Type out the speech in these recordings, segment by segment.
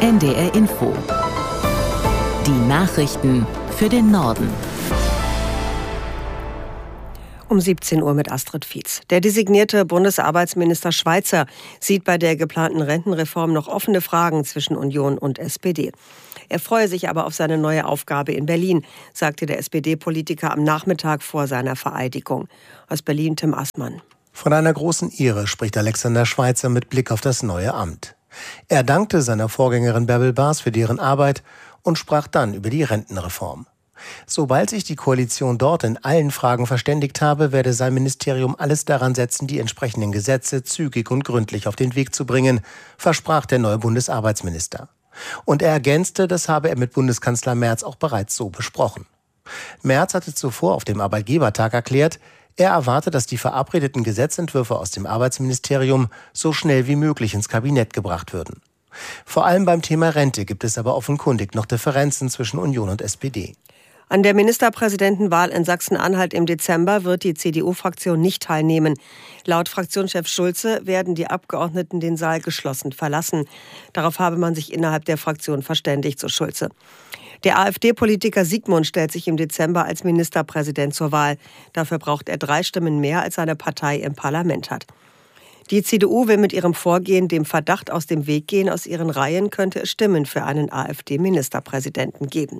NDR Info. Die Nachrichten für den Norden. Um 17 Uhr mit Astrid Fietz. Der designierte Bundesarbeitsminister Schweizer sieht bei der geplanten Rentenreform noch offene Fragen zwischen Union und SPD. Er freue sich aber auf seine neue Aufgabe in Berlin, sagte der SPD-Politiker am Nachmittag vor seiner Vereidigung. Aus Berlin Tim Assmann. Von einer großen Ehre spricht Alexander Schweizer mit Blick auf das neue Amt. Er dankte seiner Vorgängerin Bärbel Baas für deren Arbeit und sprach dann über die Rentenreform. Sobald sich die Koalition dort in allen Fragen verständigt habe, werde sein Ministerium alles daran setzen, die entsprechenden Gesetze zügig und gründlich auf den Weg zu bringen, versprach der neue Bundesarbeitsminister. Und er ergänzte, das habe er mit Bundeskanzler Merz auch bereits so besprochen. Merz hatte zuvor auf dem Arbeitgebertag erklärt, er erwarte, dass die verabredeten Gesetzentwürfe aus dem Arbeitsministerium so schnell wie möglich ins Kabinett gebracht würden. Vor allem beim Thema Rente gibt es aber offenkundig noch Differenzen zwischen Union und SPD. An der Ministerpräsidentenwahl in Sachsen-Anhalt im Dezember wird die CDU-Fraktion nicht teilnehmen. Laut Fraktionschef Schulze werden die Abgeordneten den Saal geschlossen verlassen. Darauf habe man sich innerhalb der Fraktion verständigt, so Schulze. Der AfD-Politiker Siegmund stellt sich im Dezember als Ministerpräsident zur Wahl. Dafür braucht er 3 Stimmen mehr, als seine Partei im Parlament hat. Die CDU will mit ihrem Vorgehen dem Verdacht aus dem Weg gehen. Aus ihren Reihen könnte es Stimmen für einen AfD-Ministerpräsidenten geben.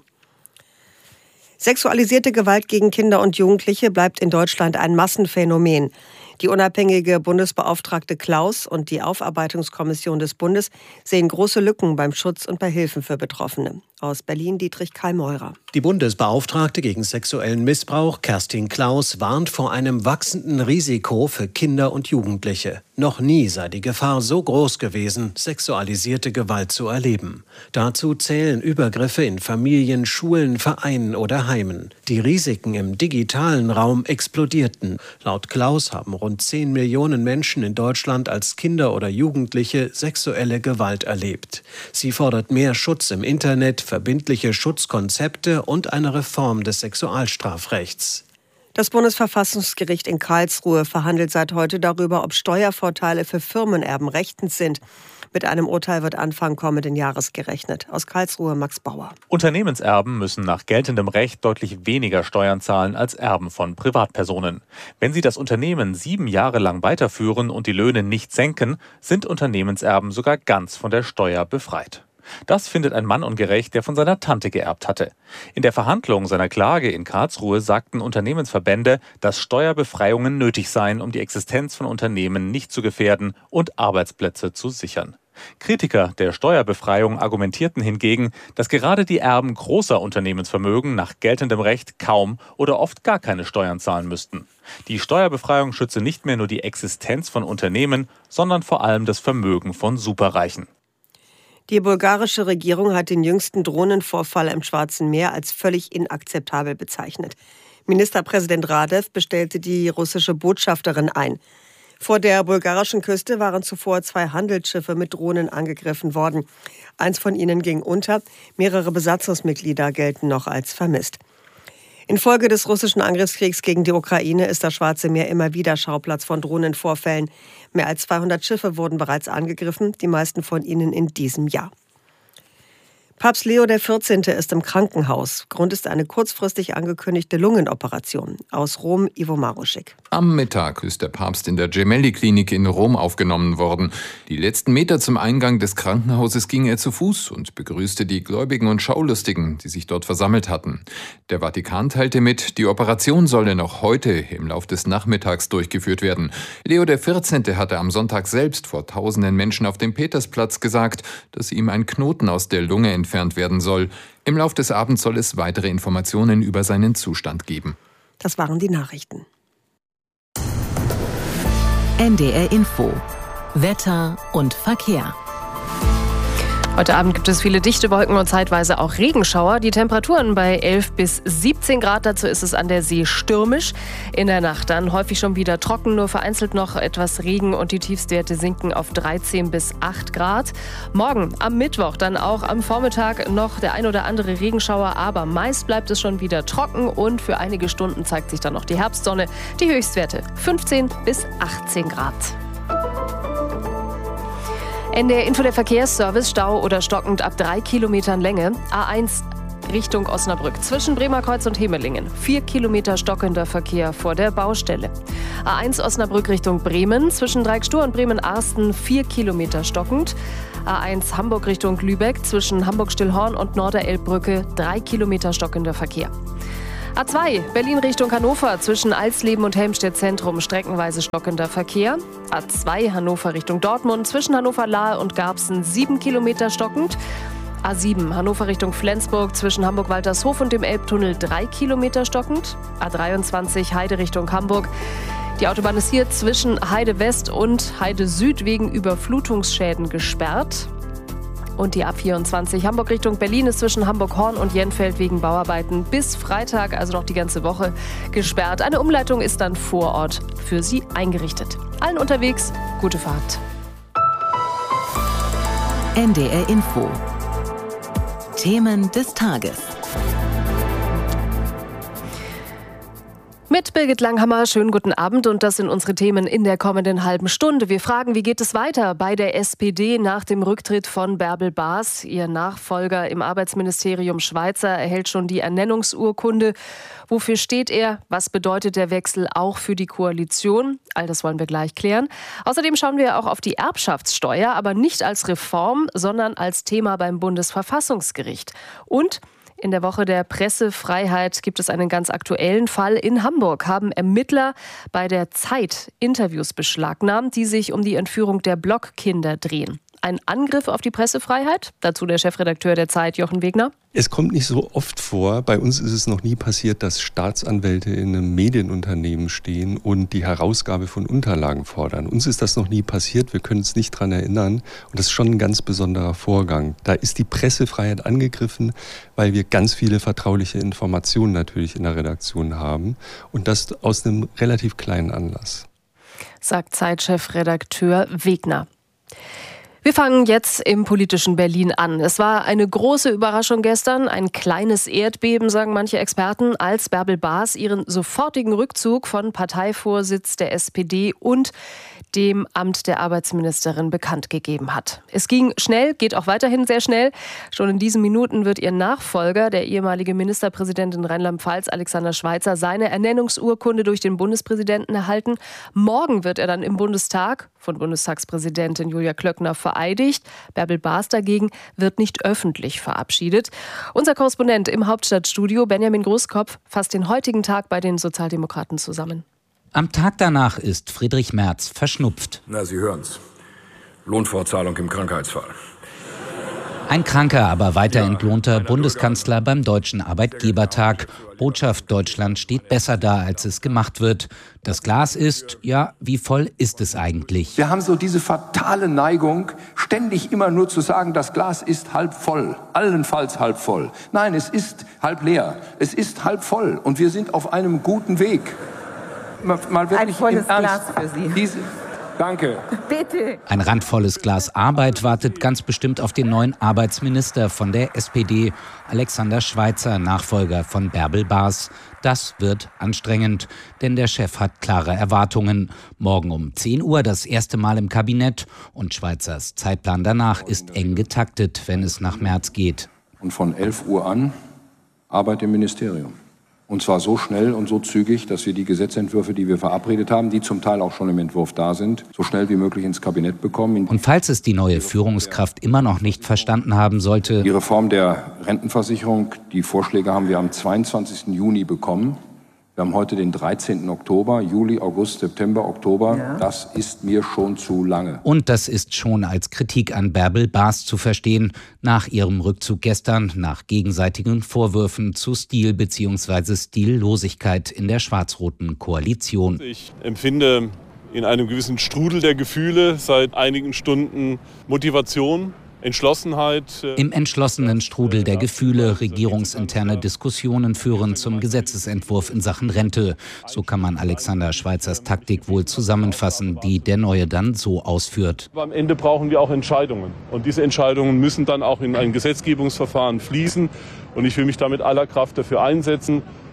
Sexualisierte Gewalt gegen Kinder und Jugendliche bleibt in Deutschland ein Massenphänomen. Die unabhängige Bundesbeauftragte Klaus und die Aufarbeitungskommission des Bundes sehen große Lücken beim Schutz und bei Hilfen für Betroffene. Aus Berlin Dietrich Karl-Meurer. Die Bundesbeauftragte gegen sexuellen Missbrauch, Kerstin Klaus, warnt vor einem wachsenden Risiko für Kinder und Jugendliche. Noch nie sei die Gefahr so groß gewesen, sexualisierte Gewalt zu erleben. Dazu zählen Übergriffe in Familien, Schulen, Vereinen oder Heimen. Die Risiken im digitalen Raum explodierten. Laut Klaus haben rund 10 Millionen Menschen in Deutschland als Kinder oder Jugendliche sexuelle Gewalt erlebt. Sie fordert mehr Schutz im Internet, verbindliche Schutzkonzepte und eine Reform des Sexualstrafrechts. Das Bundesverfassungsgericht in Karlsruhe verhandelt seit heute darüber, ob Steuervorteile für Firmenerben rechtens sind. Mit einem Urteil wird Anfang kommenden Jahres gerechnet. Aus Karlsruhe Max Bauer. Unternehmenserben müssen nach geltendem Recht deutlich weniger Steuern zahlen als Erben von Privatpersonen. Wenn sie das Unternehmen 7 Jahre lang weiterführen und die Löhne nicht senken, sind Unternehmenserben sogar ganz von der Steuer befreit. Das findet ein Mann ungerecht, der von seiner Tante geerbt hatte. In der Verhandlung seiner Klage in Karlsruhe sagten Unternehmensverbände, dass Steuerbefreiungen nötig seien, um die Existenz von Unternehmen nicht zu gefährden und Arbeitsplätze zu sichern. Kritiker der Steuerbefreiung argumentierten hingegen, dass gerade die Erben großer Unternehmensvermögen nach geltendem Recht kaum oder oft gar keine Steuern zahlen müssten. Die Steuerbefreiung schütze nicht mehr nur die Existenz von Unternehmen, sondern vor allem das Vermögen von Superreichen. Die bulgarische Regierung hat den jüngsten Drohnenvorfall im Schwarzen Meer als völlig inakzeptabel bezeichnet. Ministerpräsident Radew bestellte die russische Botschafterin ein. Vor der bulgarischen Küste waren zuvor 2 Handelsschiffe mit Drohnen angegriffen worden. Eins von ihnen ging unter, mehrere Besatzungsmitglieder gelten noch als vermisst. Infolge des russischen Angriffskriegs gegen die Ukraine ist das Schwarze Meer immer wieder Schauplatz von Drohnenvorfällen. Mehr als 200 Schiffe wurden bereits angegriffen, die meisten von ihnen in diesem Jahr. Papst Leo XIV. Ist im Krankenhaus. Grund ist eine kurzfristig angekündigte Lungenoperation. Aus Rom, Ivo Maruschik. Am Mittag ist der Papst in der Gemelli-Klinik in Rom aufgenommen worden. Die letzten Meter zum Eingang des Krankenhauses ging er zu Fuß und begrüßte die Gläubigen und Schaulustigen, die sich dort versammelt hatten. Der Vatikan teilte mit, die Operation solle noch heute im Lauf des Nachmittags durchgeführt werden. Leo XIV. Hatte am Sonntag selbst vor tausenden Menschen auf dem Petersplatz gesagt, dass ihm ein Knoten aus der Lunge entfernt werden soll. Im Lauf des Abends soll es weitere Informationen über seinen Zustand geben. Das waren die Nachrichten. NDR Info. Wetter und Verkehr. Heute Abend gibt es viele dichte Wolken und zeitweise auch Regenschauer. Die Temperaturen bei 11 bis 17 Grad. Dazu ist es an der See stürmisch. In der Nacht dann häufig schon wieder trocken, nur vereinzelt noch etwas Regen und die Tiefstwerte sinken auf 13 bis 8 Grad. Morgen am Mittwoch dann auch am Vormittag noch der ein oder andere Regenschauer, aber meist bleibt es schon wieder trocken und für einige Stunden zeigt sich dann noch die Herbstsonne. Die Höchstwerte 15 bis 18 Grad. NDR Info, der Verkehrsservice, Stau oder stockend ab 3 Kilometern Länge. A1 Richtung Osnabrück zwischen Bremerkreuz und Hemelingen. 4 Kilometer stockender Verkehr vor der Baustelle. A1 Osnabrück Richtung Bremen zwischen Dreieckstur und Bremen-Arsten 4 Kilometer stockend. A1 Hamburg Richtung Lübeck zwischen Hamburg-Stillhorn und Norderelbbrücke 3 Kilometer stockender Verkehr. A2 Berlin Richtung Hannover zwischen Alsleben und Helmstedt Zentrum streckenweise stockender Verkehr. A2 Hannover Richtung Dortmund zwischen Hannover-Lahe und Garbsen 7 Kilometer stockend. A7 Hannover Richtung Flensburg zwischen Hamburg-Waltershof und dem Elbtunnel 3 Kilometer stockend. A23 Heide Richtung Hamburg. Die Autobahn ist hier zwischen Heide West und Heide Süd wegen Überflutungsschäden gesperrt. Und die A24 Hamburg Richtung Berlin ist zwischen Hamburg-Horn und Jenfeld wegen Bauarbeiten bis Freitag, also noch die ganze Woche, gesperrt. Eine Umleitung ist dann vor Ort für Sie eingerichtet. Allen unterwegs, gute Fahrt. NDR Info. Themen des Tages. Mit Birgit Langhammer, schönen guten Abend und das sind unsere Themen in der kommenden halben Stunde. Wir fragen, wie geht es weiter bei der SPD nach dem Rücktritt von Bärbel Baas? Ihr Nachfolger im Arbeitsministerium Schweizer erhält schon die Ernennungsurkunde. Wofür steht er? Was bedeutet der Wechsel auch für die Koalition? All das wollen wir gleich klären. Außerdem schauen wir auch auf die Erbschaftssteuer, aber nicht als Reform, sondern als Thema beim Bundesverfassungsgericht. Und in der Woche der Pressefreiheit gibt es einen ganz aktuellen Fall. In Hamburg haben Ermittler bei der Zeit Interviews beschlagnahmt, die sich um die Entführung der Blockkinder drehen. Ein Angriff auf die Pressefreiheit? Dazu der Chefredakteur der Zeit, Jochen Wegner. Es kommt nicht so oft vor. Bei uns ist es noch nie passiert, dass Staatsanwälte in einem Medienunternehmen stehen und die Herausgabe von Unterlagen fordern. Uns ist das noch nie passiert. Wir können uns nicht daran erinnern. Und das ist schon ein ganz besonderer Vorgang. Da ist die Pressefreiheit angegriffen, weil wir ganz viele vertrauliche Informationen natürlich in der Redaktion haben. Und das aus einem relativ kleinen Anlass. Sagt Zeitchefredakteur Wegner. Wir fangen jetzt im politischen Berlin an. Es war eine große Überraschung gestern, ein kleines Erdbeben, sagen manche Experten, als Bärbel Baas ihren sofortigen Rückzug von Parteivorsitz der SPD und dem Amt der Arbeitsministerin bekannt gegeben hat. Es ging schnell, geht auch weiterhin sehr schnell. Schon in diesen Minuten wird ihr Nachfolger, der ehemalige Ministerpräsident in Rheinland-Pfalz, Alexander Schweitzer, seine Ernennungsurkunde durch den Bundespräsidenten erhalten. Morgen wird er dann im Bundestag von Bundestagspräsidentin Julia Klöckner vereidigt. Bärbel Baas dagegen wird nicht öffentlich verabschiedet. Unser Korrespondent im Hauptstadtstudio, Benjamin Großkopf, fasst den heutigen Tag bei den Sozialdemokraten zusammen. Am Tag danach ist Friedrich Merz verschnupft. Na, Sie hören's. Lohnfortzahlung im Krankheitsfall. Ein kranker, aber weiter entlohnter Bundeskanzler beim Deutschen Arbeitgebertag. Botschaft: Deutschland steht besser da, als es gemacht wird. Das Glas ist, ja, wie voll ist es eigentlich? Wir haben so diese fatale Neigung, ständig immer nur zu sagen, das Glas ist halb voll, allenfalls halb voll. Nein, es ist halb leer, es ist halb voll und wir sind auf einem guten Weg. Mal ein volles Glas für Sie. Danke. Bitte. Ein randvolles Glas Arbeit wartet ganz bestimmt auf den neuen Arbeitsminister von der SPD, Alexander Schweitzer, Nachfolger von Bärbel Baas. Das wird anstrengend, denn der Chef hat klare Erwartungen. Morgen um 10 Uhr das erste Mal im Kabinett und Schweitzers Zeitplan danach ist eng getaktet, wenn es nach Merz geht. Und von 11 Uhr an Arbeit im Ministerium. Und zwar so schnell und so zügig, dass wir die Gesetzentwürfe, die wir verabredet haben, die zum Teil auch schon im Entwurf da sind, so schnell wie möglich ins Kabinett bekommen. Und falls es die neue Führungskraft immer noch nicht verstanden haben sollte: Die Reform der Rentenversicherung, die Vorschläge haben wir am 22. Juni bekommen. Wir haben heute den 13. Oktober, Juli, August, September, Oktober. Ja. Das ist mir schon zu lange. Und das ist schon als Kritik an Bärbel Baas zu verstehen, nach ihrem Rückzug gestern, nach gegenseitigen Vorwürfen zu Stil bzw. Stillosigkeit in der schwarz-roten Koalition. Ich empfinde in einem gewissen Strudel der Gefühle seit einigen Stunden Motivation, Entschlossenheit. Im entschlossenen Strudel der Gefühle regierungsinterne Diskussionen führen zum Gesetzesentwurf in Sachen Rente. So kann man Alexander Schweitzers Taktik wohl zusammenfassen, die der Neue dann so ausführt. Aber am Ende brauchen wir auch Entscheidungen. Und diese Entscheidungen müssen dann auch in ein Gesetzgebungsverfahren fließen. Und ich will mich da mit aller Kraft dafür einsetzen,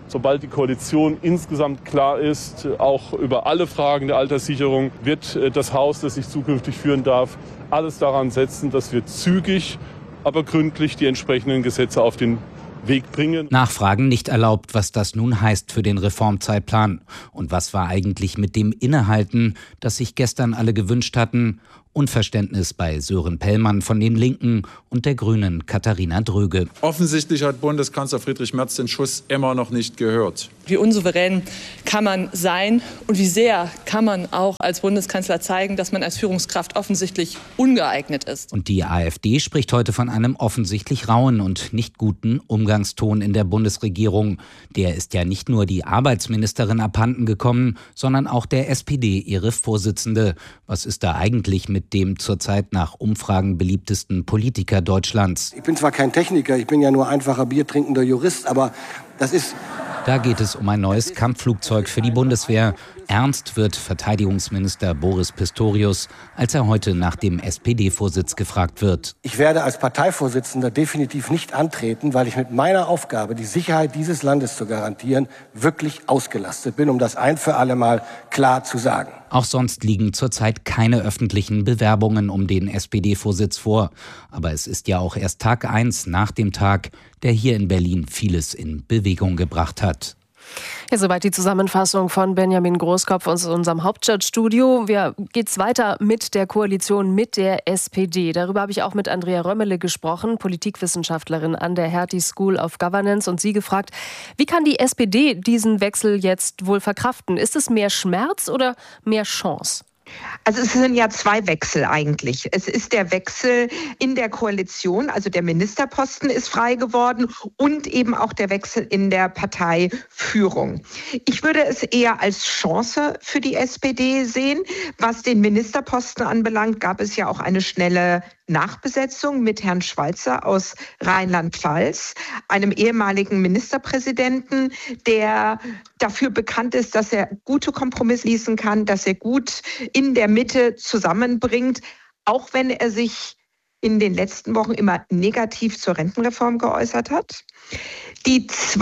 Sobald die Koalition insgesamt klar ist, auch über alle Fragen der Alterssicherung, wird das Haus, das ich zukünftig führen darf, alles daran setzen, dass wir zügig, aber gründlich die entsprechenden Gesetze auf den Weg bringen. Nachfragen nicht erlaubt, was das nun heißt für den Reformzeitplan. Und was war eigentlich mit dem Innehalten, das sich gestern alle gewünscht hatten? Unverständnis bei Sören Pellmann von den Linken und der Grünen Katharina Dröge. Offensichtlich hat Bundeskanzler Friedrich Merz den Schuss immer noch nicht gehört. Wie unsouverän kann man sein und wie sehr kann man auch als Bundeskanzler zeigen, dass man als Führungskraft offensichtlich ungeeignet ist. Und die AfD spricht heute von einem offensichtlich rauen und nicht guten Umgangston in der Bundesregierung. Der ist ja nicht nur die Arbeitsministerin abhanden gekommen, sondern auch der SPD, ihre Vorsitzende. Was ist da eigentlich mit dem zurzeit nach Umfragen beliebtesten Politiker Deutschlands? Ich bin zwar kein Techniker, ich bin ja nur einfacher biertrinkender Jurist, aber das ist... Da geht es um ein neues Kampfflugzeug für die Bundeswehr. Ernst wird Verteidigungsminister Boris Pistorius, als er heute nach dem SPD-Vorsitz gefragt wird. Ich werde als Parteivorsitzender definitiv nicht antreten, weil ich mit meiner Aufgabe, die Sicherheit dieses Landes zu garantieren, wirklich ausgelastet bin, um das ein für alle Mal klar zu sagen. Auch sonst liegen zurzeit keine öffentlichen Bewerbungen um den SPD-Vorsitz vor. Aber es ist ja auch erst Tag 1 nach dem Tag, der hier in Berlin vieles in Bewegung gebracht hat. Ja, soweit die Zusammenfassung von Benjamin Großkopf aus unserem Hauptstadtstudio. Geht's weiter mit der Koalition mit der SPD. Darüber habe ich auch mit Andrea Römmele gesprochen, Politikwissenschaftlerin an der Hertie School of Governance, und sie gefragt, wie kann die SPD diesen Wechsel jetzt wohl verkraften? Ist es mehr Schmerz oder mehr Chance? Also es sind ja zwei Wechsel eigentlich. Es ist der Wechsel in der Koalition, also der Ministerposten ist frei geworden, und eben auch der Wechsel in der Parteiführung. Ich würde es eher als Chance für die SPD sehen. Was den Ministerposten anbelangt, gab es ja auch eine schnelle Nachbesetzung mit Herrn Schweizer aus Rheinland-Pfalz, einem ehemaligen Ministerpräsidenten, der dafür bekannt ist, dass er gute Kompromisse schließen kann, dass er gut in der Mitte zusammenbringt, auch wenn er sich in den letzten Wochen immer negativ zur Rentenreform geäußert hat. Die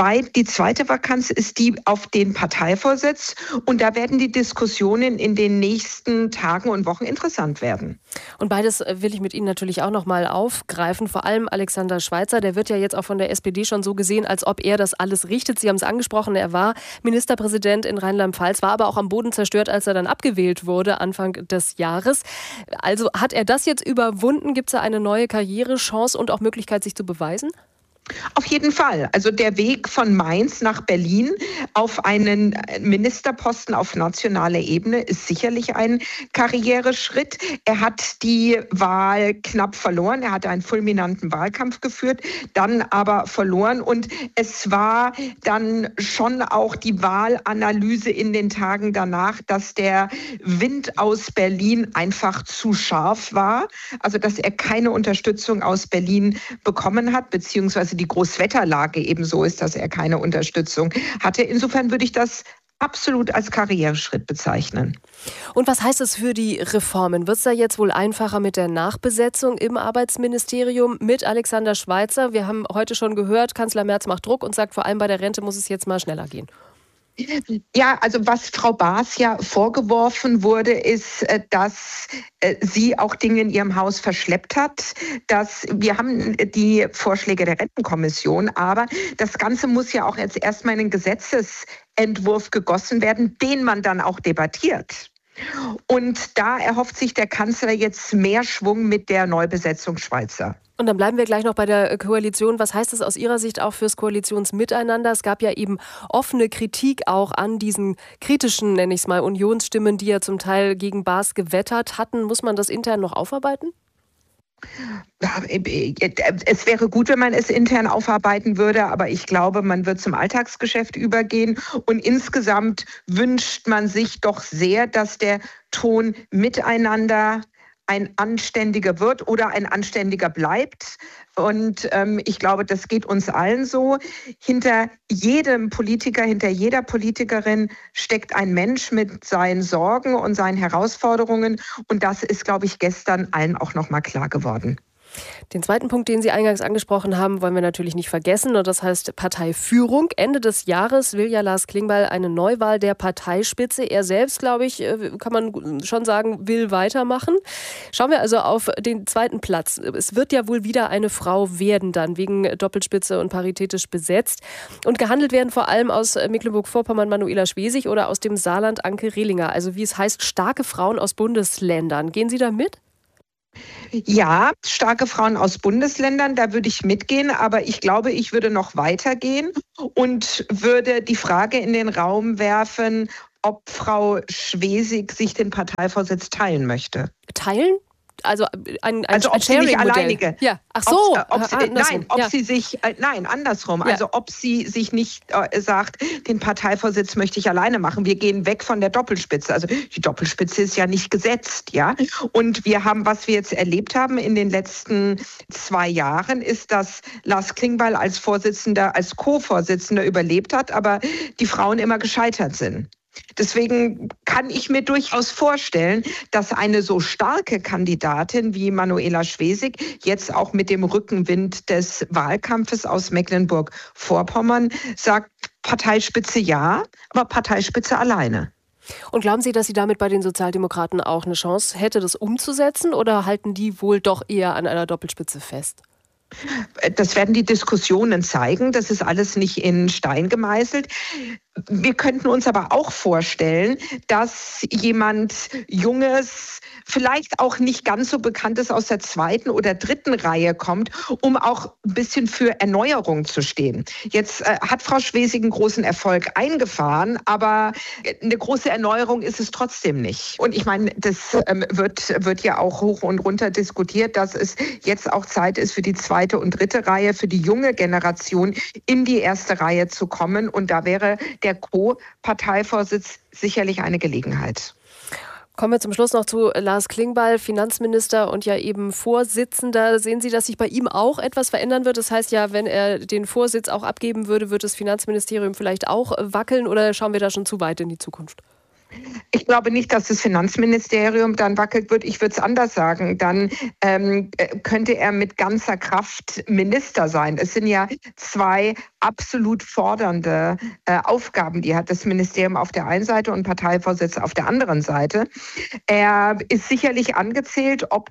zweite Vakanz ist die auf den Parteivorsitz, und da werden die Diskussionen in den nächsten Tagen und Wochen interessant werden. Und beides will ich mit Ihnen natürlich auch noch mal aufgreifen, vor allem Alexander Schweizer, der wird ja jetzt auch von der SPD schon so gesehen, als ob er das alles richtet. Sie haben es angesprochen, er war Ministerpräsident in Rheinland-Pfalz, war aber auch am Boden zerstört, als er dann abgewählt wurde Anfang des Jahres. Also hat er das jetzt überwunden? Gibt es da eine neue Karrierechance und auch Möglichkeit, sich zu beweisen? Auf jeden Fall. Also der Weg von Mainz nach Berlin auf einen Ministerposten auf nationaler Ebene ist sicherlich ein Karriereschritt. Er hat die Wahl knapp verloren. Er hat einen fulminanten Wahlkampf geführt, dann aber verloren. Und es war dann schon auch die Wahlanalyse in den Tagen danach, dass der Wind aus Berlin einfach zu scharf war. Also dass er keine Unterstützung aus Berlin bekommen hat, beziehungsweise die Großwetterlage ebenso ist, dass er keine Unterstützung hatte. Insofern würde ich das absolut als Karriereschritt bezeichnen. Und was heißt es für die Reformen? Wird es da jetzt wohl einfacher mit der Nachbesetzung im Arbeitsministerium mit Alexander Schweizer? Wir haben heute schon gehört, Kanzler Merz macht Druck und sagt, vor allem bei der Rente muss es jetzt mal schneller gehen. Ja, also was Frau Baas ja vorgeworfen wurde, ist, dass sie auch Dinge in ihrem Haus verschleppt hat. Wir haben die Vorschläge der Rentenkommission, aber das Ganze muss ja auch jetzt erstmal in einen Gesetzesentwurf gegossen werden, den man dann auch debattiert. Und da erhofft sich der Kanzler jetzt mehr Schwung mit der Neubesetzung Schweizer. Und dann bleiben wir gleich noch bei der Koalition. Was heißt das aus Ihrer Sicht auch fürs Koalitionsmiteinander? Es gab ja eben offene Kritik auch an diesen kritischen, nenne ich es mal, Unionsstimmen, die ja zum Teil gegen Baas gewettert hatten. Muss man das intern noch aufarbeiten? Es wäre gut, wenn man es intern aufarbeiten würde, aber ich glaube, man wird zum Alltagsgeschäft übergehen. Und insgesamt wünscht man sich doch sehr, dass der Ton miteinander ein anständiger wird oder ein anständiger bleibt. Und ich glaube, das geht uns allen so. Hinter jedem Politiker, hinter jeder Politikerin steckt ein Mensch mit seinen Sorgen und seinen Herausforderungen. Und das ist, glaube ich, gestern allen auch noch mal klar geworden. Den zweiten Punkt, den Sie eingangs angesprochen haben, wollen wir natürlich nicht vergessen. Und das heißt Parteiführung. Ende des Jahres will ja Lars Klingbeil eine Neuwahl der Parteispitze. Er selbst, glaube ich, kann man schon sagen, will weitermachen. Schauen wir also auf den zweiten Platz. Es wird ja wohl wieder eine Frau werden dann, wegen Doppelspitze und paritätisch besetzt. Und gehandelt werden vor allem aus Mecklenburg-Vorpommern Manuela Schwesig oder aus dem Saarland Anke Rehlinger. Also wie es heißt, starke Frauen aus Bundesländern. Gehen Sie da mit? Ja, starke Frauen aus Bundesländern, da würde ich mitgehen, aber ich glaube, ich würde noch weitergehen und würde die Frage in den Raum werfen, ob Frau Schwesig sich den Parteivorsitz teilen möchte. Teilen? Also ob sie nicht alleinige. Ja. Ach so. Andersrum. Ja. Also ob sie sich nicht sagt, den Parteivorsitz möchte ich alleine machen. Wir gehen weg von der Doppelspitze. Also die Doppelspitze ist ja nicht gesetzt, ja. Und wir haben, was wir jetzt erlebt haben in den letzten 2 Jahren, ist, dass Lars Klingbeil als Co-Vorsitzender überlebt hat, aber die Frauen immer gescheitert sind. Deswegen kann ich mir durchaus vorstellen, dass eine so starke Kandidatin wie Manuela Schwesig jetzt auch mit dem Rückenwind des Wahlkampfes aus Mecklenburg-Vorpommern sagt, Parteispitze ja, aber Parteispitze alleine. Und glauben Sie, dass sie damit bei den Sozialdemokraten auch eine Chance hätte, das umzusetzen, oder halten die wohl doch eher an einer Doppelspitze fest? Das werden die Diskussionen zeigen. Das ist alles nicht in Stein gemeißelt. Wir könnten uns aber auch vorstellen, dass jemand Junges, vielleicht auch nicht ganz so Bekanntes aus der 2. oder 3. Reihe kommt, um auch ein bisschen für Erneuerung zu stehen. Jetzt hat Frau Schwesig einen großen Erfolg eingefahren, aber eine große Erneuerung ist es trotzdem nicht. Und ich meine, das wird ja auch hoch und runter diskutiert, dass es jetzt auch Zeit ist für die 2. und 3. Reihe, für die junge Generation in die 1. Reihe zu kommen. Und da wäre der Co-Parteivorsitz sicherlich eine Gelegenheit. Kommen wir zum Schluss noch zu Lars Klingbeil, Finanzminister und ja eben Vorsitzender. Sehen Sie, dass sich bei ihm auch etwas verändern wird? Das heißt ja, wenn er den Vorsitz auch abgeben würde, wird das Finanzministerium vielleicht auch wackeln, oder schauen wir da schon zu weit in die Zukunft? Ich glaube nicht, dass das Finanzministerium dann wackelt wird. Ich würde es anders sagen. Dann könnte er mit ganzer Kraft Minister sein. Es sind ja 2 absolut fordernde Aufgaben, die hat das Ministerium auf der einen Seite und Parteivorsitz auf der anderen Seite. Er ist sicherlich angezählt, ob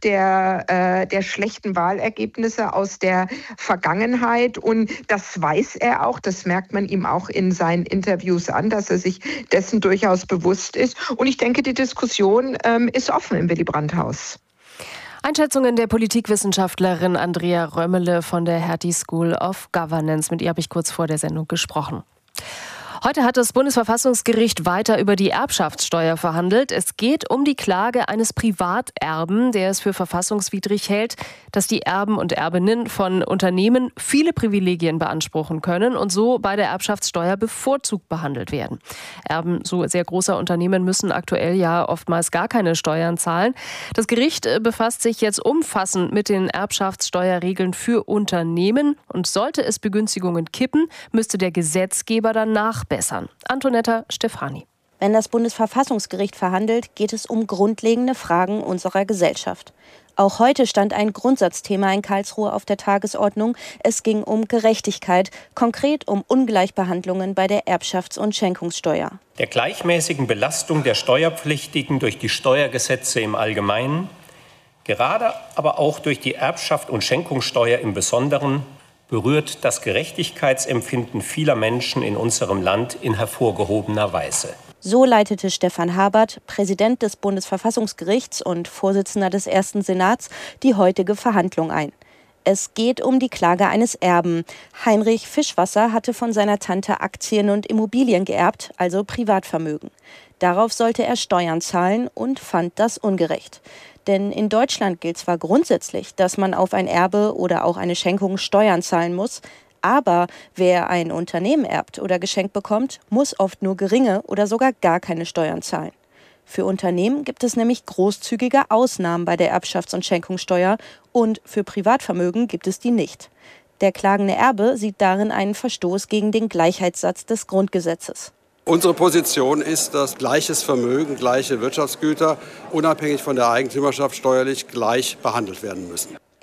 der schlechten Wahlergebnisse aus der Vergangenheit, und das weiß er auch, das merkt man ihm auch in seinen Interviews an, dass er sich dessen durchaus bewusst ist. Und ich denke, die Diskussion ist offen im Willy-Brandt-Haus. Einschätzungen der Politikwissenschaftlerin Andrea Römmele von der Hertie School of Governance. Mit ihr habe ich kurz vor der Sendung gesprochen. Heute hat das Bundesverfassungsgericht weiter über die Erbschaftssteuer verhandelt. Es geht um die Klage eines Privaterben, der es für verfassungswidrig hält, dass die Erben und Erbinnen von Unternehmen viele Privilegien beanspruchen können und so bei der Erbschaftssteuer bevorzugt behandelt werden. Erben so sehr großer Unternehmen müssen aktuell ja oftmals gar keine Steuern zahlen. Das Gericht befasst sich jetzt umfassend mit den Erbschaftssteuerregeln für Unternehmen, und sollte es Begünstigungen kippen, müsste der Gesetzgeber dann nachbessern. Antonetta Stefani. Wenn das Bundesverfassungsgericht verhandelt, geht es um grundlegende Fragen unserer Gesellschaft. Auch heute stand ein Grundsatzthema in Karlsruhe auf der Tagesordnung. Es ging um Gerechtigkeit, konkret um Ungleichbehandlungen bei der Erbschafts- und Schenkungssteuer. Der gleichmäßigen Belastung der Steuerpflichtigen durch die Steuergesetze im Allgemeinen, gerade aber auch durch die Erbschaft- und Schenkungssteuer im Besonderen, berührt das Gerechtigkeitsempfinden vieler Menschen in unserem Land in hervorgehobener Weise. So leitete Stefan Habert, Präsident des Bundesverfassungsgerichts und Vorsitzender des Ersten Senats, die heutige Verhandlung ein. Es geht um die Klage eines Erben. Heinrich Fischwasser hatte von seiner Tante Aktien und Immobilien geerbt, also Privatvermögen. Darauf sollte er Steuern zahlen und fand das ungerecht. Denn in Deutschland gilt zwar grundsätzlich, dass man auf ein Erbe oder auch eine Schenkung Steuern zahlen muss, aber wer ein Unternehmen erbt oder geschenkt bekommt, muss oft nur geringe oder sogar gar keine Steuern zahlen. Für Unternehmen gibt es nämlich großzügige Ausnahmen bei der Erbschafts- und Schenkungssteuer, und für Privatvermögen gibt es die nicht. Der klagende Erbe sieht darin einen Verstoß gegen den Gleichheitssatz des Grundgesetzes. Unsere Position ist, dass gleiches Vermögen, gleiche Wirtschaftsgüter unabhängig von der Eigentümerschaft steuerlich gleich behandelt werden müssen.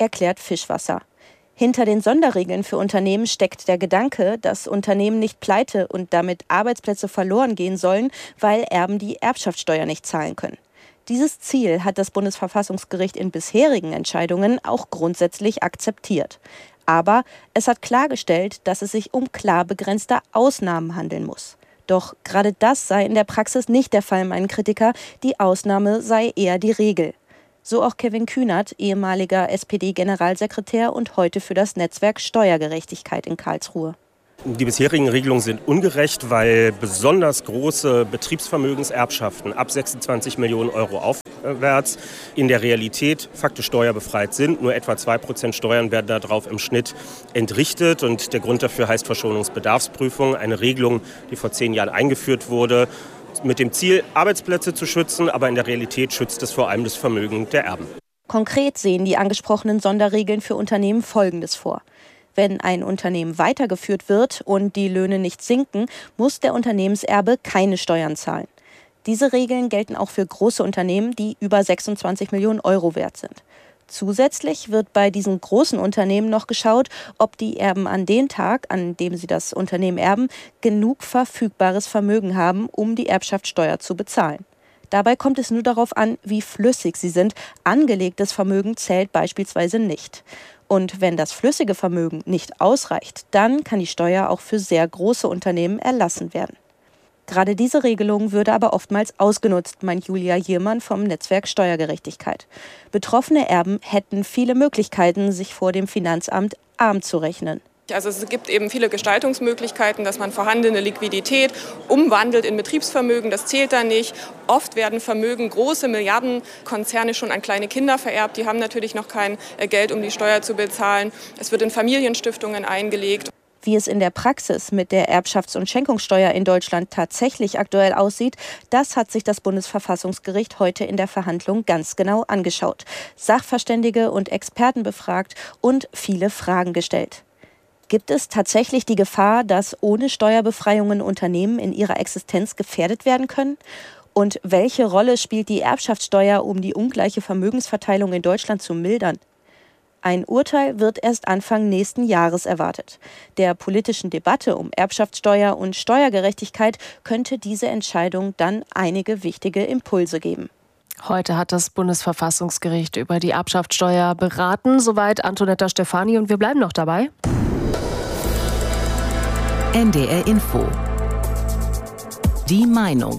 erklärt Fischwasser. Hinter den Sonderregeln für Unternehmen steckt der Gedanke, dass Unternehmen nicht pleite und damit Arbeitsplätze verloren gehen sollen, weil Erben die Erbschaftssteuer nicht zahlen können. Dieses Ziel hat das Bundesverfassungsgericht in bisherigen Entscheidungen auch grundsätzlich akzeptiert. Aber es hat klargestellt, dass es sich um klar begrenzte Ausnahmen handeln muss. Doch gerade das sei in der Praxis nicht der Fall, meinen Kritiker. Die Ausnahme sei eher die Regel. So auch Kevin Kühnert, ehemaliger SPD-Generalsekretär und heute für das Netzwerk Steuergerechtigkeit in Karlsruhe. Die bisherigen Regelungen sind ungerecht, weil besonders große Betriebsvermögenserbschaften ab 26 Millionen Euro aufwärts in der Realität faktisch steuerbefreit sind. Nur etwa 2% Steuern werden darauf im Schnitt entrichtet. Und der Grund dafür heißt Verschonungsbedarfsprüfung, eine Regelung, die vor 10 Jahren eingeführt wurde, mit dem Ziel, Arbeitsplätze zu schützen. Aber in der Realität schützt es vor allem das Vermögen der Erben. Konkret sehen die angesprochenen Sonderregeln für Unternehmen Folgendes vor. Wenn ein Unternehmen weitergeführt wird und die Löhne nicht sinken, muss der Unternehmenserbe keine Steuern zahlen. Diese Regeln gelten auch für große Unternehmen, die über 26 Millionen Euro wert sind. Zusätzlich wird bei diesen großen Unternehmen noch geschaut, ob die Erben an dem Tag, an dem sie das Unternehmen erben, genug verfügbares Vermögen haben, um die Erbschaftssteuer zu bezahlen. Dabei kommt es nur darauf an, wie flüssig sie sind. Angelegtes Vermögen zählt beispielsweise nicht. Und wenn das flüssige Vermögen nicht ausreicht, dann kann die Steuer auch für sehr große Unternehmen erlassen werden. Gerade diese Regelung würde aber oftmals ausgenutzt, meint Julia Jiermann vom Netzwerk Steuergerechtigkeit. Betroffene Erben hätten viele Möglichkeiten, sich vor dem Finanzamt arm zu rechnen. Also es gibt eben viele Gestaltungsmöglichkeiten, dass man vorhandene Liquidität umwandelt in Betriebsvermögen. Das zählt da nicht. Oft werden Vermögen, große Milliardenkonzerne schon an kleine Kinder vererbt. Die haben natürlich noch kein Geld, um die Steuer zu bezahlen. Es wird in Familienstiftungen eingelegt. Wie es in der Praxis mit der Erbschafts- und Schenkungssteuer in Deutschland tatsächlich aktuell aussieht, das hat sich das Bundesverfassungsgericht heute in der Verhandlung ganz genau angeschaut. Sachverständige und Experten befragt und viele Fragen gestellt. Gibt es tatsächlich die Gefahr, dass ohne Steuerbefreiungen Unternehmen in ihrer Existenz gefährdet werden können? Und welche Rolle spielt die Erbschaftssteuer, um die ungleiche Vermögensverteilung in Deutschland zu mildern? Ein Urteil wird erst Anfang nächsten Jahres erwartet. Der politischen Debatte um Erbschaftssteuer und Steuergerechtigkeit könnte diese Entscheidung dann einige wichtige Impulse geben. Heute hat das Bundesverfassungsgericht über die Erbschaftssteuer beraten. Soweit Antonetta Stefani und wir bleiben noch dabei. NDR Info. Die Meinung.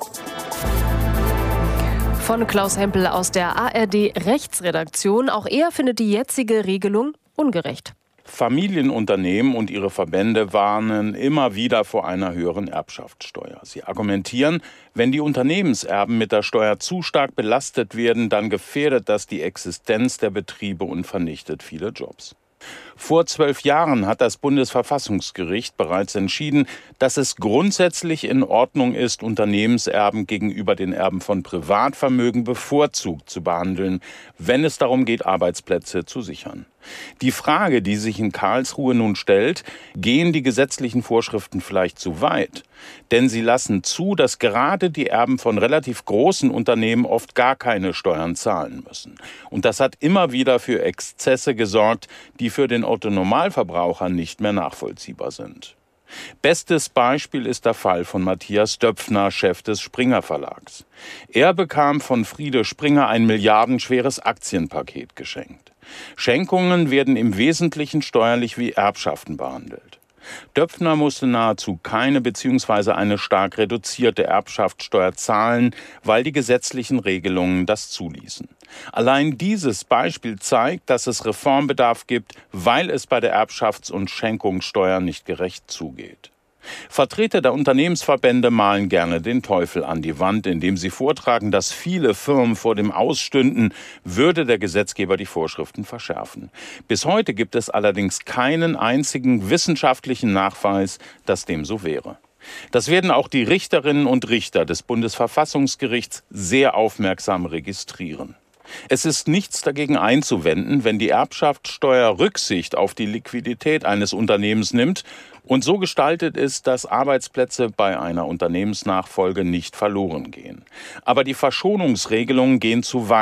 Von Klaus Hempel aus der ARD Rechtsredaktion. Auch er findet die jetzige Regelung ungerecht. Familienunternehmen und ihre Verbände warnen immer wieder vor einer höheren Erbschaftssteuer. Sie argumentieren, wenn die Unternehmenserben mit der Steuer zu stark belastet werden, dann gefährdet das die Existenz der Betriebe und vernichtet viele Jobs. Vor 12 Jahren hat das Bundesverfassungsgericht bereits entschieden, dass es grundsätzlich in Ordnung ist, Unternehmenserben gegenüber den Erben von Privatvermögen bevorzugt zu behandeln, wenn es darum geht, Arbeitsplätze zu sichern. Die Frage, die sich in Karlsruhe nun stellt, gehen die gesetzlichen Vorschriften vielleicht zu weit? Denn sie lassen zu, dass gerade die Erben von relativ großen Unternehmen oft gar keine Steuern zahlen müssen. Und das hat immer wieder für Exzesse gesorgt, die für den Otto-Normalverbraucher nicht mehr nachvollziehbar sind. Bestes Beispiel ist der Fall von Matthias Döpfner, Chef des Springer Verlags. Er bekam von Friede Springer ein milliardenschweres Aktienpaket geschenkt. Schenkungen werden im Wesentlichen steuerlich wie Erbschaften behandelt. Döpfner musste nahezu keine bzw. eine stark reduzierte Erbschaftssteuer zahlen, weil die gesetzlichen Regelungen das zuließen. Allein dieses Beispiel zeigt, dass es Reformbedarf gibt, weil es bei der Erbschafts- und Schenkungssteuer nicht gerecht zugeht. Vertreter der Unternehmensverbände malen gerne den Teufel an die Wand, indem sie vortragen, dass viele Firmen vor dem Aus stünden, würde der Gesetzgeber die Vorschriften verschärfen. Bis heute gibt es allerdings keinen einzigen wissenschaftlichen Nachweis, dass dem so wäre. Das werden auch die Richterinnen und Richter des Bundesverfassungsgerichts sehr aufmerksam registrieren. Es ist nichts dagegen einzuwenden, wenn die Erbschaftssteuer Rücksicht auf die Liquidität eines Unternehmens nimmt und so gestaltet ist, dass Arbeitsplätze bei einer Unternehmensnachfolge nicht verloren gehen. Aber die Verschonungsregelungen gehen zu weit,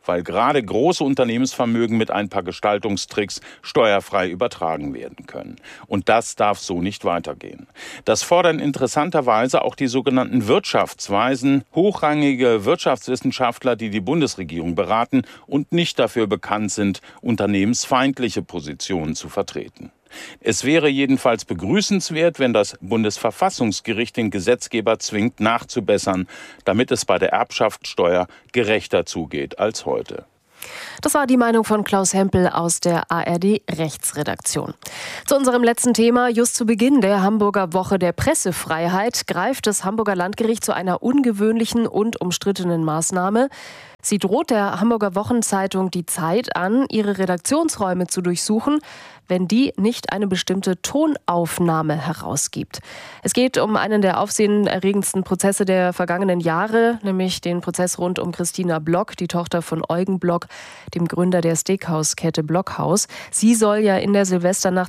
weil gerade große Unternehmensvermögen mit ein paar Gestaltungstricks steuerfrei übertragen werden können. Und das darf so nicht weitergehen. Das fordern interessanterweise auch die sogenannten Wirtschaftsweisen, hochrangige Wirtschaftswissenschaftler, die die Bundesregierung beraten und nicht dafür bekannt sind, unternehmensfeindliche Positionen zu vertreten. Es wäre jedenfalls begrüßenswert, wenn das Bundesverfassungsgericht den Gesetzgeber zwingt, nachzubessern, damit es bei der Erbschaftssteuer gerechter zugeht als heute. Das war die Meinung von Klaus Hempel aus der ARD-Rechtsredaktion. Zu unserem letzten Thema. Just zu Beginn der Hamburger Woche der Pressefreiheit greift das Hamburger Landgericht zu einer ungewöhnlichen und umstrittenen Maßnahme. Sie droht der Hamburger Wochenzeitung Die Zeit an, ihre Redaktionsräume zu durchsuchen, wenn die nicht eine bestimmte Tonaufnahme herausgibt. Es geht um einen der aufsehenerregendsten Prozesse der vergangenen Jahre, nämlich den Prozess rund um Christina Block, die Tochter von Eugen Block, dem Gründer der Steakhouse-Kette Blockhaus. Sie soll ja in der Silvesternacht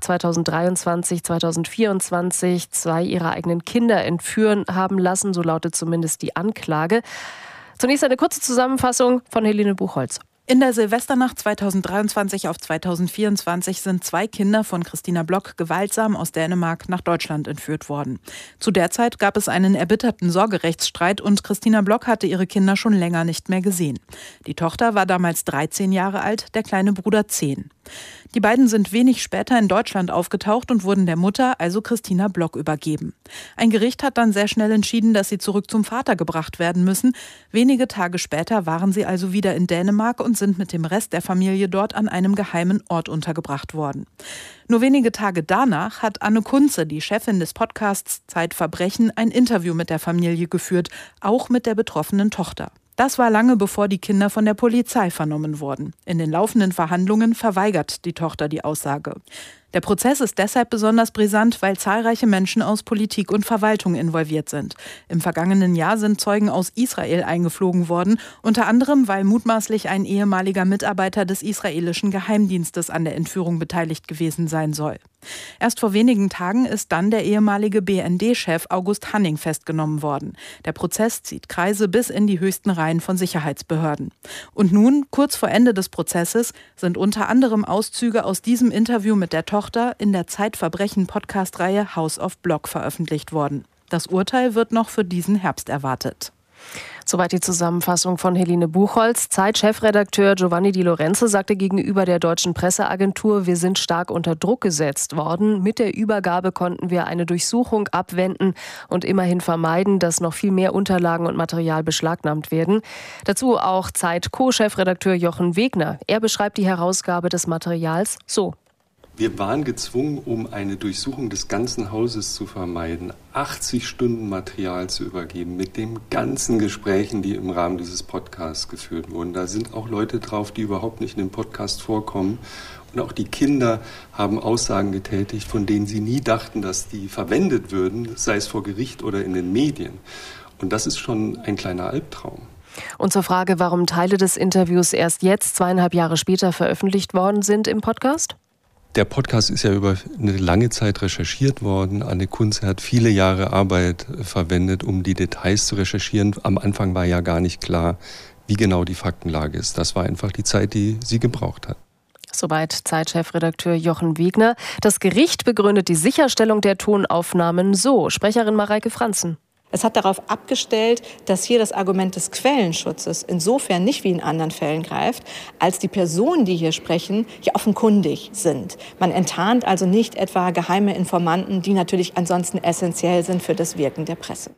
2023/2024 2 ihrer eigenen Kinder entführen haben lassen, so lautet zumindest die Anklage. Zunächst eine kurze Zusammenfassung von Helene Buchholz. In der Silvesternacht 2023 auf 2024 sind 2 Kinder von Christina Block gewaltsam aus Dänemark nach Deutschland entführt worden. Zu der Zeit gab es einen erbitterten Sorgerechtsstreit und Christina Block hatte ihre Kinder schon länger nicht mehr gesehen. Die Tochter war damals 13 Jahre alt, der kleine Bruder 10. Die beiden sind wenig später in Deutschland aufgetaucht und wurden der Mutter, also Christina Block, übergeben. Ein Gericht hat dann sehr schnell entschieden, dass sie zurück zum Vater gebracht werden müssen. Wenige Tage später waren sie also wieder in Dänemark und sind mit dem Rest der Familie dort an einem geheimen Ort untergebracht worden. Nur wenige Tage danach hat Anne Kunze, die Chefin des Podcasts Zeitverbrechen, ein Interview mit der Familie geführt, auch mit der betroffenen Tochter. Das war lange bevor die Kinder von der Polizei vernommen wurden. In den laufenden Verhandlungen verweigert die Tochter die Aussage. Der Prozess ist deshalb besonders brisant, weil zahlreiche Menschen aus Politik und Verwaltung involviert sind. Im vergangenen Jahr sind Zeugen aus Israel eingeflogen worden, unter anderem, weil mutmaßlich ein ehemaliger Mitarbeiter des israelischen Geheimdienstes an der Entführung beteiligt gewesen sein soll. Erst vor wenigen Tagen ist dann der ehemalige BND-Chef August Hanning festgenommen worden. Der Prozess zieht Kreise bis in die höchsten Reihen von Sicherheitsbehörden. Und nun, kurz vor Ende des Prozesses, sind unter anderem Auszüge aus diesem Interview mit der Tochter in der Zeitverbrechen-Podcast-Reihe House of Block veröffentlicht worden. Das Urteil wird noch für diesen Herbst erwartet. Soweit die Zusammenfassung von Helene Buchholz. Zeit-Chefredakteur Giovanni Di Lorenzo sagte gegenüber der deutschen Presseagentur, wir sind stark unter Druck gesetzt worden. Mit der Übergabe konnten wir eine Durchsuchung abwenden und immerhin vermeiden, dass noch viel mehr Unterlagen und Material beschlagnahmt werden. Dazu auch Zeit-Co-Chefredakteur Jochen Wegner. Er beschreibt die Herausgabe des Materials so. Wir waren gezwungen, um eine Durchsuchung des ganzen Hauses zu vermeiden, 80 Stunden Material zu übergeben mit den ganzen Gesprächen, die im Rahmen dieses Podcasts geführt wurden. Da sind auch Leute drauf, die überhaupt nicht in dem Podcast vorkommen. Und auch die Kinder haben Aussagen getätigt, von denen sie nie dachten, dass die verwendet würden, sei es vor Gericht oder in den Medien. Und das ist schon ein kleiner Albtraum. Und zur Frage, warum Teile des Interviews erst jetzt, 2,5 Jahre später, veröffentlicht worden sind im Podcast? Der Podcast ist ja über eine lange Zeit recherchiert worden. Anne Kunze hat viele Jahre Arbeit verwendet, um die Details zu recherchieren. Am Anfang war ja gar nicht klar, wie genau die Faktenlage ist. Das war einfach die Zeit, die sie gebraucht hat. Soweit Zeit-Chefredakteur Jochen Wegner. Das Gericht begründet die Sicherstellung der Tonaufnahmen so. Sprecherin Mareike Franzen. Es hat darauf abgestellt, dass hier das Argument des Quellenschutzes insofern nicht wie in anderen Fällen greift, als die Personen, die hier sprechen, ja offenkundig sind. Man enttarnt also nicht etwa geheime Informanten, die natürlich ansonsten essentiell sind für das Wirken der Presse.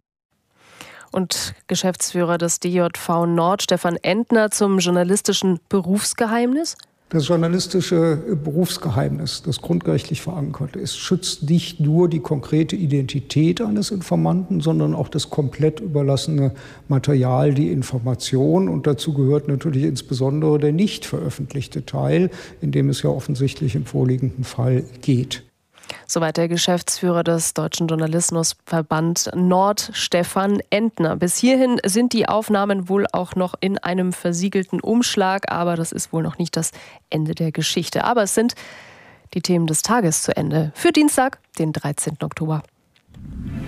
Und Geschäftsführer des DJV Nord, Stefan Entner, zum journalistischen Berufsgeheimnis. Das journalistische Berufsgeheimnis, das grundrechtlich verankert ist, schützt nicht nur die konkrete Identität eines Informanten, sondern auch das komplett überlassene Material, die Information. Und dazu gehört natürlich insbesondere der nicht veröffentlichte Teil, in dem es ja offensichtlich im vorliegenden Fall geht. Soweit der Geschäftsführer des Deutschen Journalismusverband Nord, Stefan Entner. Bis hierhin sind die Aufnahmen wohl auch noch in einem versiegelten Umschlag, aber das ist wohl noch nicht das Ende der Geschichte. Aber es sind die Themen des Tages zu Ende. Für Dienstag, den 13. Oktober.